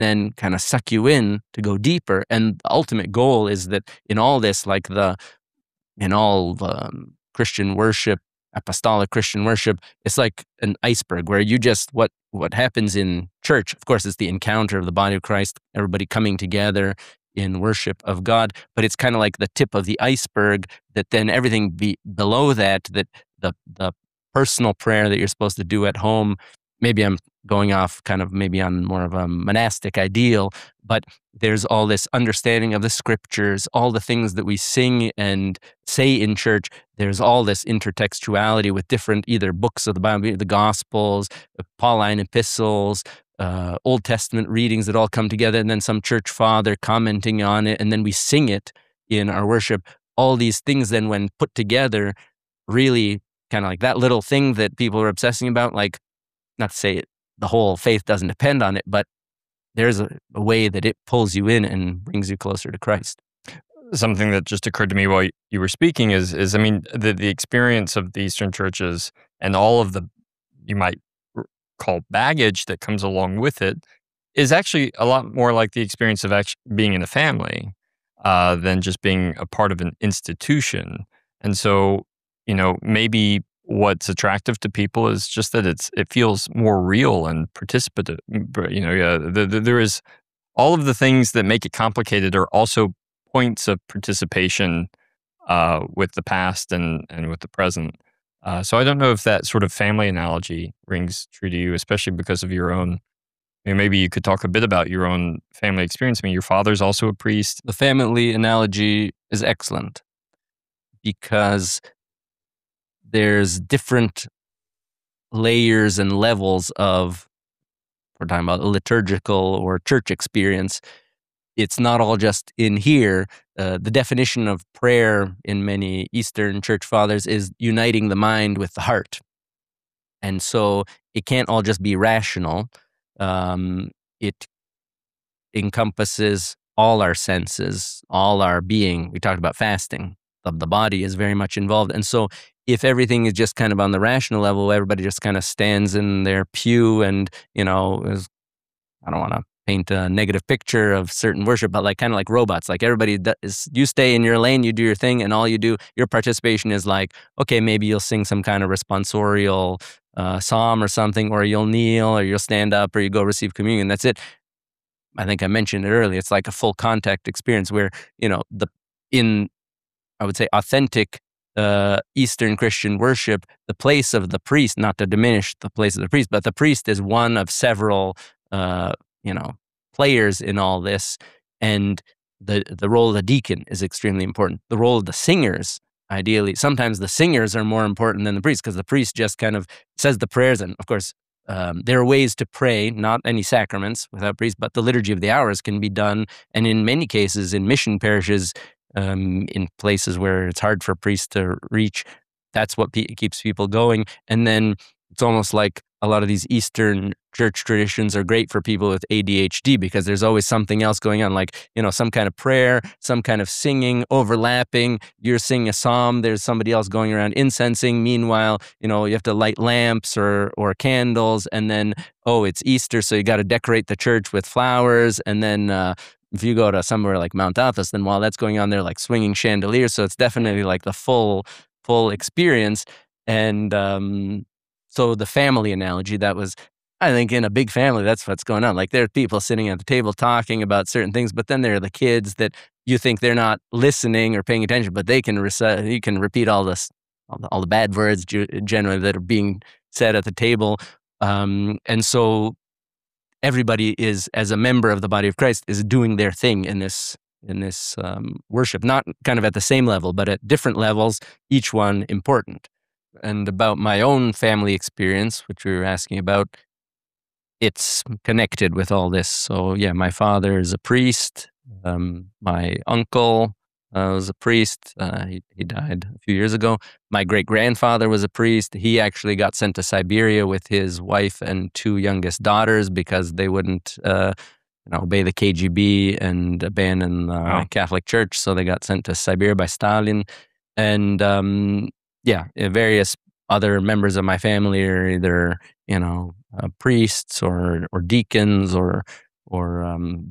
then kind of suck you in to go deeper. And the ultimate goal is that in all this, like in all Christian worship, apostolic Christian worship, it's like an iceberg where you just, what happens in church, of course, is the encounter of the body of Christ, everybody coming together in worship of God, but it's kind of like the tip of the iceberg, that then everything below that the personal prayer that you're supposed to do at home. Maybe I'm going off kind of maybe on more of a monastic ideal, but there's all this understanding of the scriptures, all the things that we sing and say in church. There's all this intertextuality with different either books of the Bible, the Gospels, Pauline epistles, Old Testament readings that all come together, and then some church father commenting on it, and then we sing it in our worship. All these things then, when put together, really kind of like that little thing that people are obsessing about, like, not to say the whole faith doesn't depend on it, but there's a way that it pulls you in and brings you closer to Christ. Something that just occurred to me while you were speaking is I mean, the experience of the Eastern churches and all of the, you might call, baggage that comes along with it is actually a lot more like the experience of actually being in a family than just being a part of an institution. And so, maybe what's attractive to people is just that it feels more real and participative. There is all of the things that make it complicated are also points of participation with the past and with the present. So I don't know if that sort of family analogy rings true to you, especially because of your own. Maybe you could talk a bit about your own family experience. I mean, your father's also a priest. The family analogy is excellent because there's different layers and levels of, we're talking about a liturgical or church experience. It's not all just in here. The definition of prayer in many Eastern church fathers is uniting the mind with the heart. And so it can't all just be rational. It encompasses all our senses, all our being. We talked about fasting. The body is very much involved. And so if everything is just kind of on the rational level, everybody just kind of stands in their pew and, I don't want to paint a negative picture of certain worship, but like kind of like robots, like everybody you stay in your lane, you do your thing, and all you do, your participation is like, okay, maybe you'll sing some kind of responsorial psalm or something, or you'll kneel, or you'll stand up, or you go receive communion. That's it. I think I mentioned it earlier. It's like a full contact experience where, I would say, authentic Eastern Christian worship, the place of the priest, not to diminish the place of the priest, but the priest is one of several, players in all this. And the role of the deacon is extremely important. The role of the singers, ideally, sometimes the singers are more important than the priest, because the priest just kind of says the prayers. And of course, there are ways to pray, not any sacraments without priest, but the liturgy of the hours can be done. And in many cases, in mission parishes, in places where it's hard for priests to reach, that's what keeps people going. And then it's almost like a lot of these Eastern church traditions are great for people with ADHD, because there's always something else going on, like, some kind of prayer, some kind of singing, overlapping. You're singing a psalm, there's somebody else going around incensing. Meanwhile, you have to light lamps or candles, and then, it's Easter, so you got to decorate the church with flowers. And then if you go to somewhere like Mount Athos, then while that's going on, they're like swinging chandeliers. So it's definitely like the full experience. And so the family analogy, that was, I think, in a big family, that's what's going on. Like, there are people sitting at the table talking about certain things, but then there are the kids that you think they're not listening or paying attention, but they can recite, you can repeat all the bad words generally that are being said at the table. And so everybody is, as a member of the body of Christ, is doing their thing in this worship, not kind of at the same level, but at different levels, each one important. And about my own family experience, which we were asking about, it's connected with all this. So yeah, my father is a priest. My uncle was a priest. He died a few years ago. My great-grandfather was a priest. He actually got sent to Siberia with his wife and two youngest daughters because they wouldn't obey the KGB and abandon the Catholic Church. So they got sent to Siberia by Stalin. And various other members of my family are either, priests or deacons or or